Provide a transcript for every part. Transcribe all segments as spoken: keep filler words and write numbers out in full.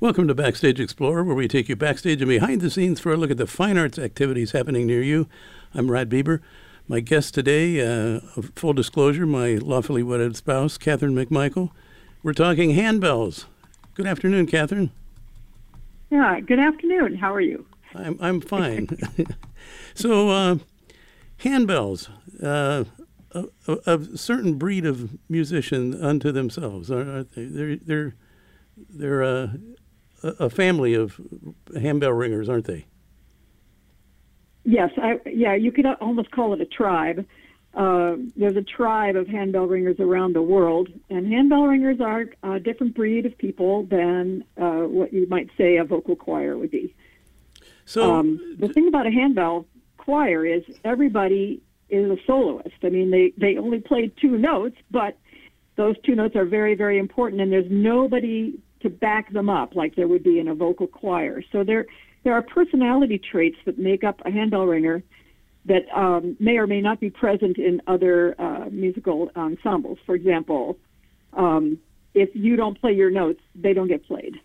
Welcome to Backstage Explorer, where we take you backstage and behind the scenes for a look at the fine arts activities happening near you. I'm Rod Bieber. My guest today, uh, full disclosure, my lawfully wedded spouse, Catherine McMichael. We're talking handbells. Good afternoon, Catherine. Yeah, good afternoon. How are you? I'm I'm fine. so, uh, handbells, uh, a, a, a certain breed of musician unto themselves, aren't they? They're they're they're uh, a family of handbell ringers, aren't they? Yes, I, yeah, you could almost call it a tribe. Uh, there's a tribe of handbell ringers around the world, and handbell ringers are a different breed of people than uh, what you might say a vocal choir would be. So um, the thing about a handbell choir is everybody is a soloist. I mean, they, they only play two notes, but those two notes are very, very important, and there's nobody to back them up like there would be in a vocal choir. So there there are personality traits that make up a handbell ringer that um, may or may not be present in other uh, musical ensembles. For example, um, if you don't play your notes, they don't get played.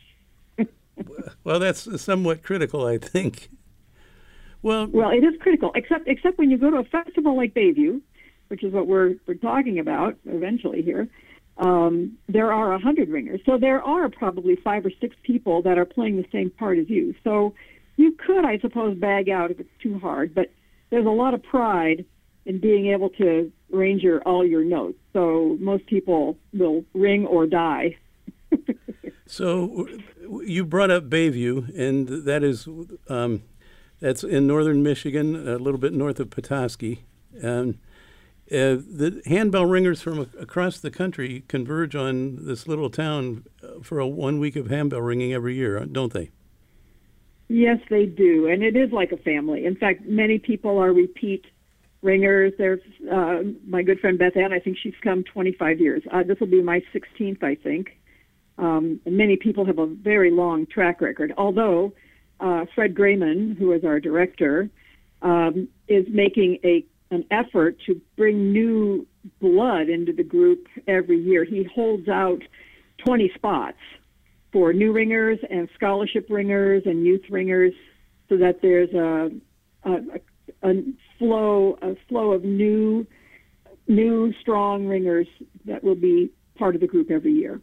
Well, that's somewhat critical, I think. Well, well, it is critical, except except when you go to a festival like Bayview, which is what we're we're talking about eventually here. Um, there are a hundred ringers, so there are probably five or six people that are playing the same part as you. So you could, I suppose, bag out if it's too hard, but there's a lot of pride in being able to range your, all your notes. So most people will ring or die. So you brought up Bayview, and that is um, that's in northern Michigan, a little bit north of Petoskey. And Uh, the handbell ringers from a- across the country converge on this little town for a one week of handbell ringing every year, don't they? Yes, they do, and it is like a family. In fact, many people are repeat ringers. There's uh, my good friend Beth Ann. I think she's come twenty-five years. Uh, this will be my sixteenth, I think. Um, and many people have a very long track record. Although uh, Fred Grayman, who is our director, um, is making a an effort to bring new blood into the group every year. He holds out twenty spots for new ringers and scholarship ringers and youth ringers, so that there's a, a, a flow a flow of new new strong ringers that will be part of the group every year.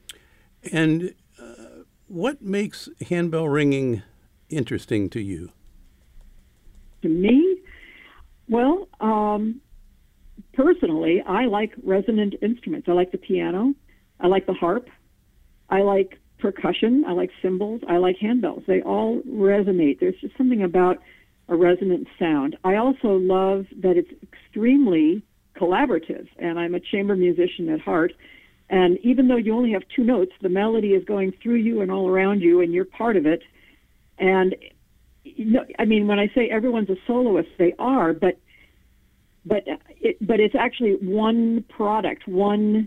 And uh, what makes handbell ringing interesting to you? To me, well, um, personally, I like resonant instruments. I like the piano. I like the harp. I like percussion. I like cymbals. I like handbells. They all resonate. There's just something about a resonant sound. I also love that it's extremely collaborative, and I'm a chamber musician at heart. And even though you only have two notes, the melody is going through you and all around you, and you're part of it. And No, I mean, when I say everyone's a soloist, they are, but but it, but it's actually one product, one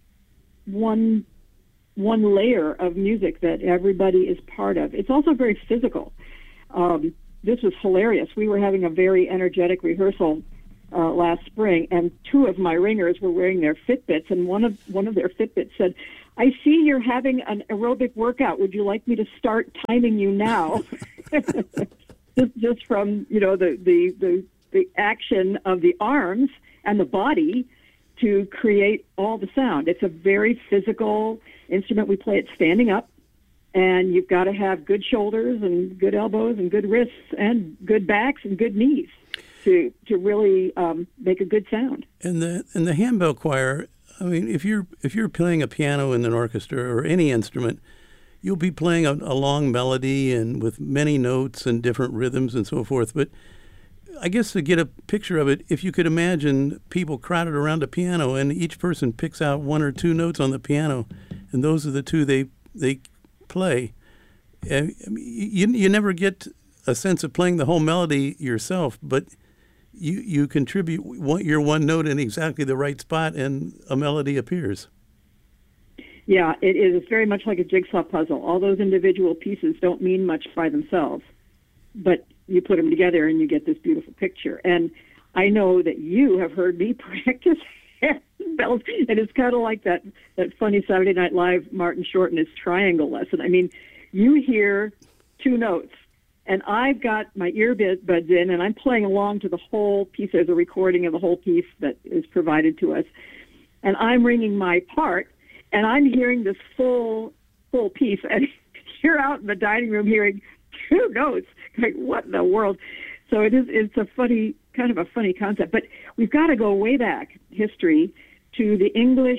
one one layer of music that everybody is part of. It's also very physical. Um, this was hilarious. We were having a very energetic rehearsal uh, last spring, and two of my ringers were wearing their Fitbits, and one of one of their Fitbits said, "I see you're having an aerobic workout. Would you like me to start timing you now?" just, just from, you know, the, the, the, the action of the arms and the body to create all the sound. It's a very physical instrument. We play it standing up, and you've got to have good shoulders and good elbows and good wrists and good backs and good knees to to really um, make a good sound. And the and the handbell choir, I mean, if you're if you're playing a piano in an orchestra or any instrument, you'll be playing a, a long melody and with many notes and different rhythms and so forth. But I guess to get a picture of it, if you could imagine people crowded around a piano and each person picks out one or two notes on the piano, and those are the two they they play. Uh, you you never get a sense of playing the whole melody yourself, but you you contribute one, your one note in exactly the right spot, and a melody appears. Yeah, it is very much like a jigsaw puzzle. All those individual pieces don't mean much by themselves, but you put them together and you get this beautiful picture. And I know that you have heard me practice bells, and it's kind of like that that funny Saturday Night Live Martin Short and his triangle lesson. I mean, you hear two notes, and I've got my earbuds in, and I'm playing along to the whole piece. There's a recording of the whole piece that is provided to us, and I'm ringing my part, and I'm hearing this full full piece, and you're out in the dining room hearing two notes. Like, what in the world? So it is. It's a funny, kind of a funny concept. But we've got to go way back history to the English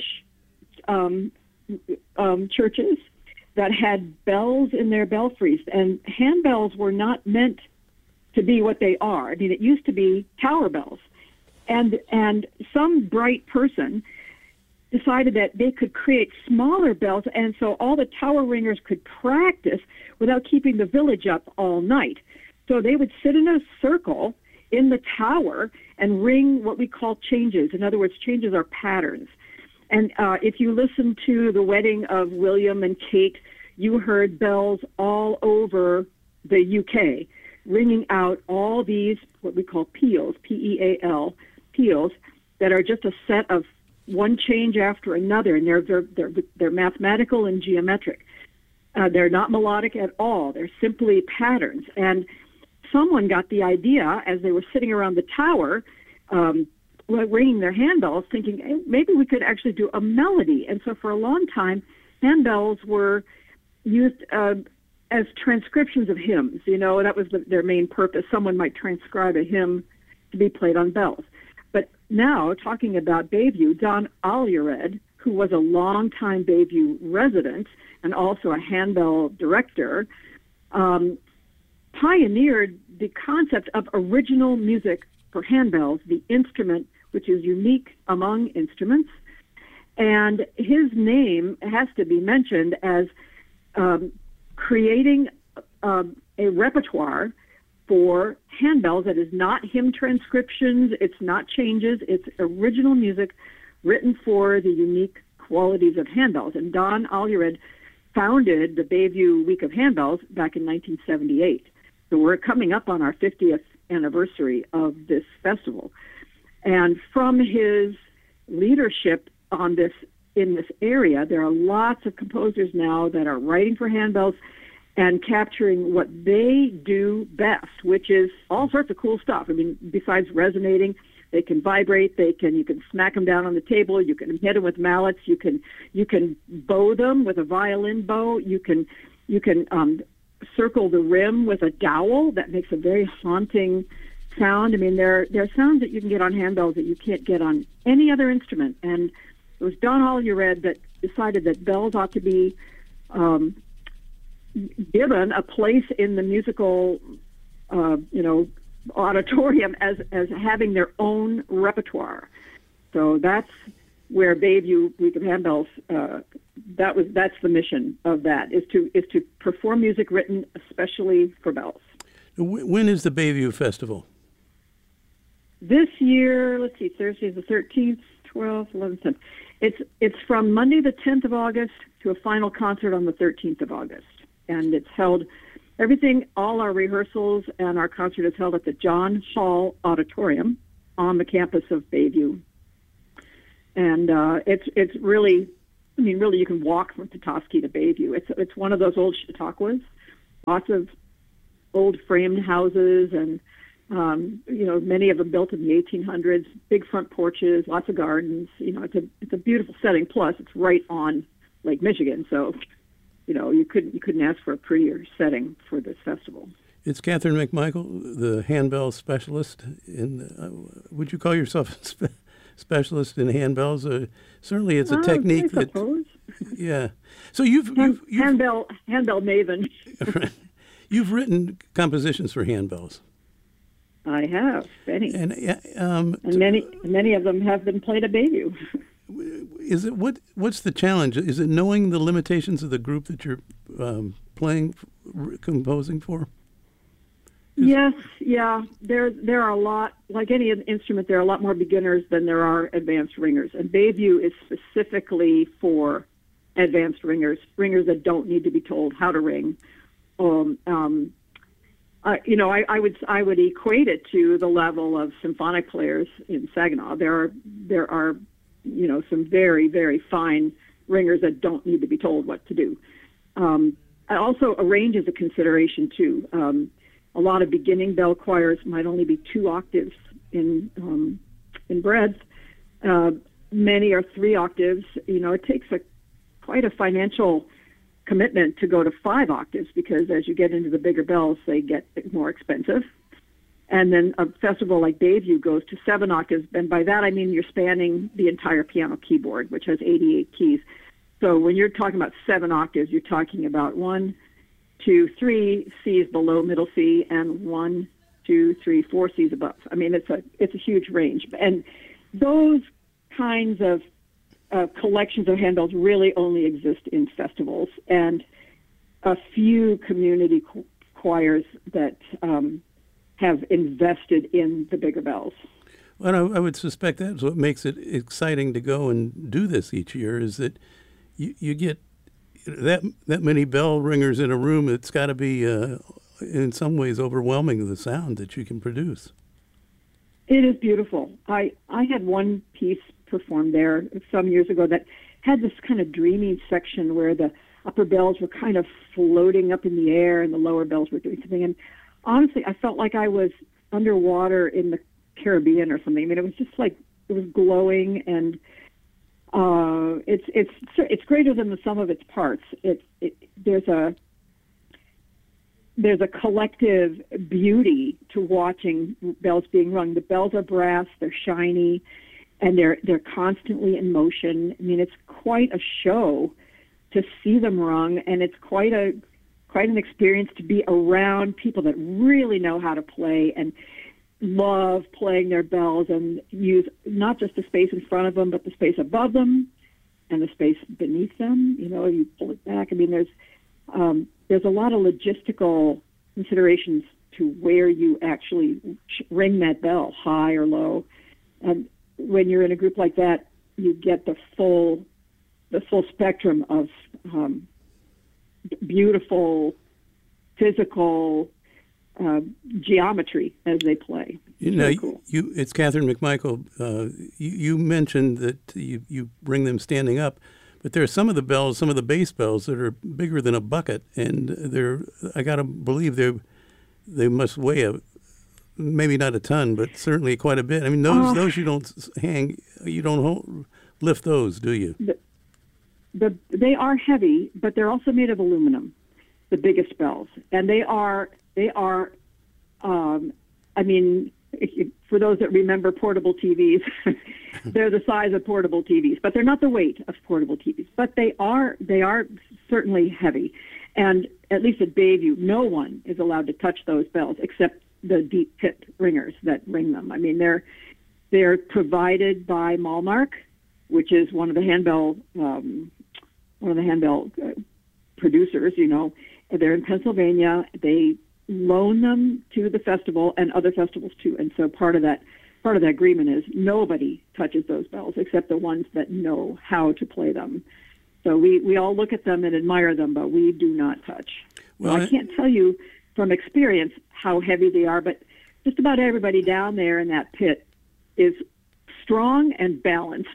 um, um, churches that had bells in their belfries, and handbells were not meant to be what they are. I mean, it used to be tower bells, and and some bright person decided that they could create smaller bells, and so all the tower ringers could practice without keeping the village up all night. So they would sit in a circle in the tower and ring what we call changes. In other words, changes are patterns. And uh, if you listen to the wedding of William and Kate, you heard bells all over the U K, ringing out all these, what we call peals, P E A L, peals, that are just a set of one change after another, and they're they're they're, they're mathematical and geometric. Uh, they're not melodic at all. They're simply patterns. And someone got the idea as they were sitting around the tower, um, ringing their handbells, thinking, hey, maybe we could actually do a melody. And so for a long time, handbells were used uh, as transcriptions of hymns. You know, that was the, their main purpose. Someone might transcribe a hymn to be played on bells. But now, talking about Bayview, Don Alyared, who was a longtime Bayview resident and also a handbell director, um, pioneered the concept of original music for handbells, the instrument which is unique among instruments. And his name has to be mentioned as um, creating um, a repertoire for handbells that is not hymn transcriptions, it's not changes, it's original music written for the unique qualities of handbells. And Don Alyared founded the Bayview Week of Handbells back in nineteen seventy-eight. So we're coming up on our fiftieth anniversary of this festival. And from his leadership on this in this area, there are lots of composers now that are writing for handbells and capturing what they do best, which is all sorts of cool stuff. I mean, besides resonating, they can vibrate, they can, you can smack them down on the table, you can hit them with mallets, you can, you can bow them with a violin bow, you can, you can um, circle the rim with a dowel that makes a very haunting sound. I mean, there, there are sounds that you can get on handbells that you can't get on any other instrument. And it was Don Alyared that decided that bells ought to be um, given a place in the musical, uh, you know, auditorium as as having their own repertoire. So that's where Bayview Week of Handbells. Uh, that was that's the mission of that is to is to perform music written especially for bells. When is the Bayview Festival? This year, let's see, Thursday is the thirteenth, twelfth, eleventh, tenth. It's it's from Monday the tenth of August to a final concert on the thirteenth of August. And it's held, everything, all our rehearsals and our concert is held at the John Hall Auditorium on the campus of Bayview. And uh, it's it's really, I mean, really you can walk from Petoskey to Bayview. It's it's one of those old Chautauquas, lots of old framed houses and, um, you know, many of them built in the eighteen hundreds, big front porches, lots of gardens. You know, it's a it's a beautiful setting. Plus, it's right on Lake Michigan, so you know, you couldn't you couldn't ask for a prettier setting for this festival. It's Catherine McMichael, the handbell specialist. In uh, would you call yourself a spe- specialist in handbells? Uh, certainly, it's a uh, technique I that. Yeah. So you've, Hand, you've, you've handbell handbell maven. You've written compositions for handbells. I have many, and um, and many many of them have been played at Bayview. Is it what? What's the challenge? Is it knowing the limitations of the group that you're um, playing, composing for? Yes, yeah. There, there are a lot. Like any instrument, there are a lot more beginners than there are advanced ringers. And Bayview is specifically for advanced ringers, ringers that don't need to be told how to ring. Um, um, uh, you know, I, I would, I would equate it to the level of symphonic players in Saginaw. There are, there are you know, some very, very fine ringers that don't need to be told what to do. Um, also, a range is a consideration, too. Um, a lot of beginning bell choirs might only be two octaves in, um, in breadth. Uh, many are three octaves. You know, it takes a quite a financial commitment to go to five octaves, because as you get into the bigger bells, they get more expensive. And then a festival like Bayview goes to seven octaves, and by that I mean you're spanning the entire piano keyboard, which has eighty-eight keys. So when you're talking about seven octaves, you're talking about one, two, three C's below middle C, and one, two, three, four C's above. I mean, it's a it's a huge range, and those kinds of uh, collections of handbells really only exist in festivals and a few community qu- choirs that um, have invested in the bigger bells. Well, I, I would suspect that's what makes it exciting to go and do this each year, is that you, you get that that many bell ringers in a room. It's got to be, uh, in some ways, overwhelming, the sound that you can produce. It is beautiful. I, I had one piece performed there some years ago that had this kind of dreamy section where the upper bells were kind of floating up in the air and the lower bells were doing something. And honestly, I felt like I was underwater in the Caribbean or something. I mean, it was just like, it was glowing, and uh, it's it's it's greater than the sum of its parts. It, it there's a there's a collective beauty to watching bells being rung. The bells are brass, they're shiny, and they're they're constantly in motion. I mean, it's quite a show to see them rung, and it's quite a quite an experience to be around people that really know how to play and love playing their bells and use not just the space in front of them, but the space above them and the space beneath them. You know, you pull it back. I mean, there's um, there's a lot of logistical considerations to where you actually ring that bell, high or low. And when you're in a group like that, you get the full the full spectrum of um, beautiful physical uh, geometry as they play. You know, really cool. you it's Catherine McMichael. Uh, you, you mentioned that you, you bring them standing up, but there are some of the bells, some of the bass bells that are bigger than a bucket, and they're I got to believe they they must weigh a maybe not a ton, but certainly quite a bit. I mean, those uh, those you don't hang, you don't hold, lift those, do you? The, the they are heavy, but they're also made of aluminum. The biggest bells, and they are they are. Um, I mean, if, for those that remember portable T Vs, they're the size of portable T Vs, but they're not the weight of portable T Vs. But they are they are certainly heavy, and at least at Bayview, no one is allowed to touch those bells except the deep pit ringers that ring them. I mean, they're they're provided by Malmark, which is one of the handbell um, one of the handbell uh, producers. You know, they're in Pennsylvania. They loan them to the festival and other festivals too. And so part of that part of that agreement is nobody touches those bells except the ones that know how to play them. So we, we all look at them and admire them, but we do not touch. Well, I can't tell you from experience how heavy they are, but just about everybody down there in that pit is strong and balanced.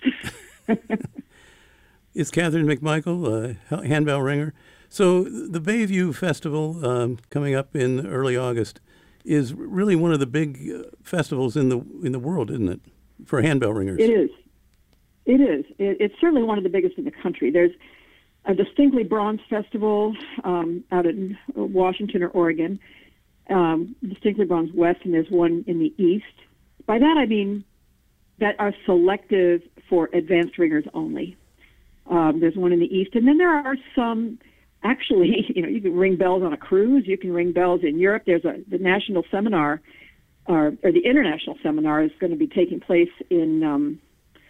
Is Catherine McMichael a handbell ringer? So the Bayview Festival um, coming up in early August is really one of the big uh, festivals in the in the world, isn't it, for handbell ringers? It is. It is. It, it's certainly one of the biggest in the country. There's a distinctly bronze festival um, out in Washington or Oregon, um, distinctly bronze west, and there's one in the east. By that I mean that are selective for advanced ringers only. Um, there's one in the east, and then there are some. Actually, you know, you can ring bells on a cruise. You can ring bells in Europe. There's a the national seminar, or, or the international seminar, is going to be taking place in. Um,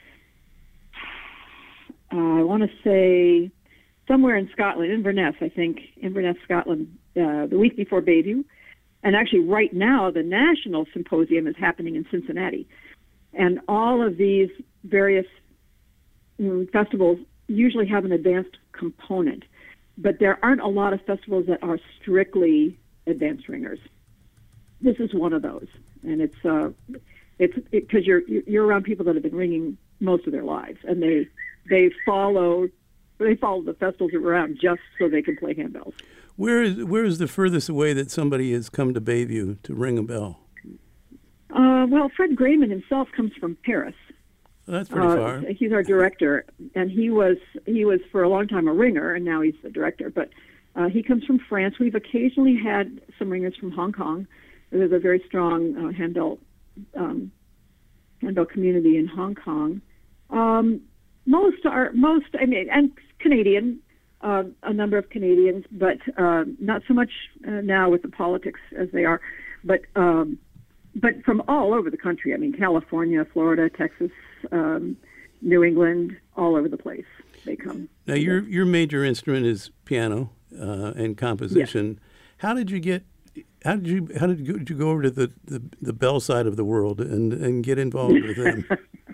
uh, I want to say somewhere in Scotland, Inverness, I think, Inverness, Scotland, uh, the week before Bayview, and actually right now the national symposium is happening in Cincinnati, and all of these various you know, festivals usually have an advanced component. But there aren't a lot of festivals that are strictly advanced ringers. This is one of those, and it's uh, it's because it, you're you're around people that have been ringing most of their lives, and they they follow they follow the festivals around just so they can play handbells. Where is where is the furthest away that somebody has come to Bayview to ring a bell? Uh, well, Fred Grayman himself comes from Paris. Well, that's pretty uh, far. He's our director, and he was he was for a long time a ringer, and now he's the director. But uh, he comes from France. We've occasionally had some ringers from Hong Kong. There's a very strong uh, handbell um, handbell community in Hong Kong. Um, most are most, I mean, and Canadian, uh, a number of Canadians, but uh, not so much uh, now with the politics as they are, but um, but from all over the country. I mean, California, Florida, Texas, um, New England, all over the place they come. Now, your your major instrument is piano uh, and composition. Yes. How did you get? How did you how did you, did you go over to the, the, the bell side of the world and, and get involved with them?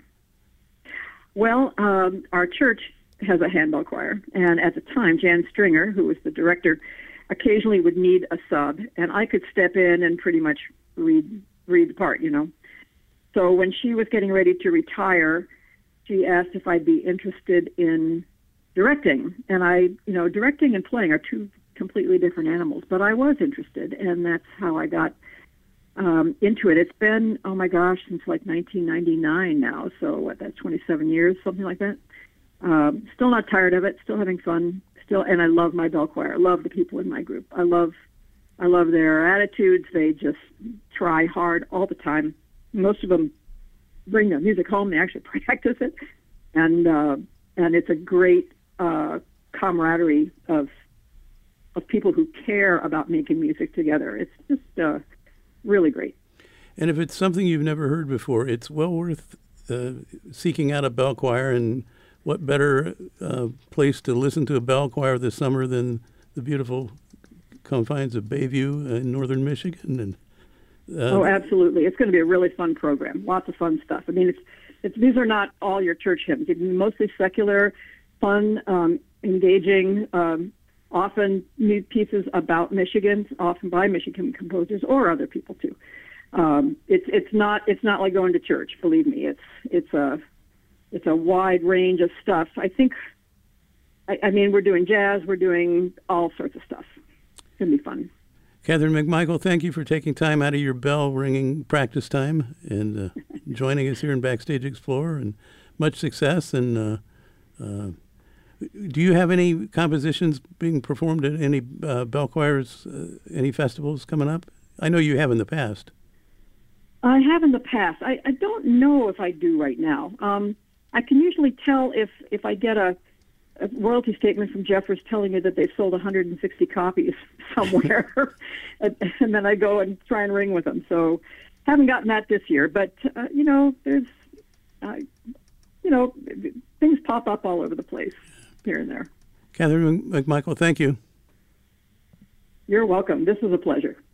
Well, um, our church has a handbell choir, and at the time, Jan Stringer, who was the director, occasionally would need a sub, and I could step in and pretty much read read the part, you know. So when she was getting ready to retire, she asked if I'd be interested in directing, and I, you know, directing and playing are two completely different animals, but I was interested, and that's how I got um, into it. It's been, oh my gosh, since like nineteen ninety-nine now, so what, that's twenty-seven years, something like that. Um, still not tired of it, still having fun, still, and I love my bell choir. I love the people in my group. I love, I love their attitudes. They just try hard all the time. Most of them bring their music home. They actually practice it, and uh, and it's a great uh, camaraderie of of people who care about making music together. It's just uh, really great. And if it's something you've never heard before, it's well worth uh, seeking out a bell choir. And what better uh, place to listen to a bell choir this summer than the beautiful confines of Bayview in northern Michigan? And uh, oh, absolutely. It's going to be a really fun program. Lots of fun stuff. I mean, it's, it's these are not all your church hymns. It's mostly secular, fun, um, engaging, um, often new pieces about Michigan, often by Michigan composers or other people too. Um, it's it's not it's not like going to church. Believe me, it's it's a it's a wide range of stuff. I think. I, I mean, we're doing jazz. We're doing all sorts of stuff. It's gonna be fun. Catherine McMichael, thank you for taking time out of your bell ringing practice time and uh, joining us here in Backstage Explorer. And much success. And uh, uh, do you have any compositions being performed at any uh, bell choirs, uh, any festivals coming up? I know you have in the past. I have in the past. I, I don't know if I do right now. Um, I can usually tell if, if I get a, a royalty statement from Jeffers telling me that they sold one hundred sixty copies somewhere, and, and then I go and try and ring with them. So haven't gotten that this year, but, uh, you know, there's, uh, you know, things pop up all over the place. Here and there. Catherine McMichael, thank you. You're welcome. This was a pleasure.